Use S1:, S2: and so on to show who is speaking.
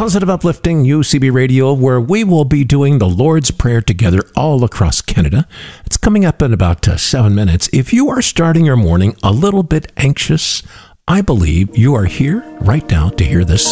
S1: Positive, uplifting UCB Radio, where we will be doing the Lord's Prayer together all across Canada. It's coming up in about 7 minutes. If you are starting your morning a little bit anxious, I believe you are here right now to hear this